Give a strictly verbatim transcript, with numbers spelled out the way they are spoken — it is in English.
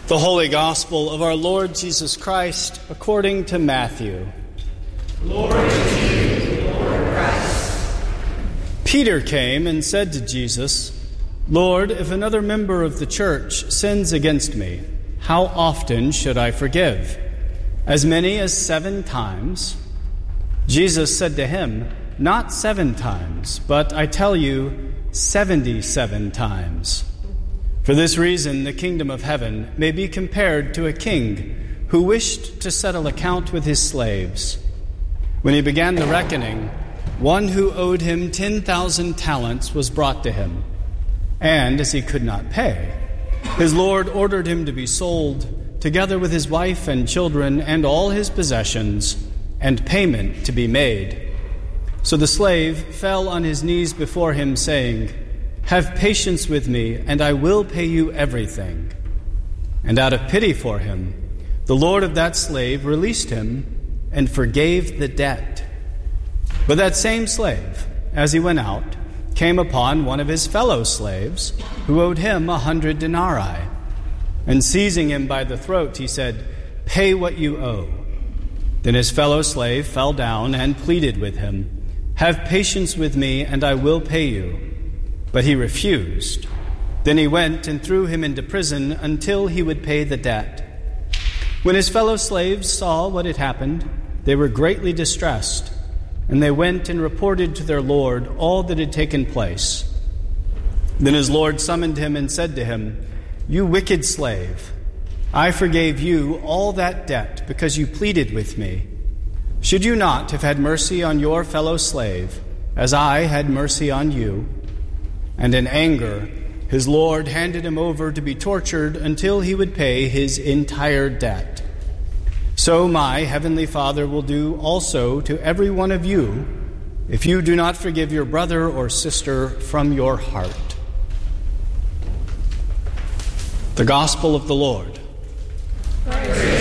The Holy Gospel of our Lord Jesus Christ according to Matthew. Glory to you, Lord Christ. Peter came and said to Jesus, "Lord, if another member of the church sins against me, how often should I forgive? As many as seven times?" Jesus said to him, "Not seven times, but I tell you, seventy-seven times." For this reason, the kingdom of heaven may be compared to a king who wished to settle account with his slaves. When he began the reckoning, one who owed him ten thousand talents was brought to him. And as he could not pay, his Lord ordered him to be sold, together with his wife and children and all his possessions, and payment to be made. So the slave fell on his knees before him, saying, "Have patience with me, and I will pay you everything." And out of pity for him, the Lord of that slave released him and forgave the debt. But that same slave, as he went out, came upon one of his fellow slaves who owed him a hundred denarii. And seizing him by the throat, he said, "Pay what you owe." Then his fellow slave fell down and pleaded with him, "Have patience with me, and I will pay you." But he refused. Then he went and threw him into prison until he would pay the debt. When his fellow slaves saw what had happened, they were greatly distressed, and they went and reported to their Lord all that had taken place. Then his Lord summoned him and said to him, "You wicked slave, I forgave you all that debt because you pleaded with me. Should you not have had mercy on your fellow slave, as I had mercy on you?" And in anger, his Lord handed him over to be tortured until he would pay his entire debt. So my heavenly Father will do also to every one of you if you do not forgive your brother or sister from your heart. The Gospel of the Lord. Praise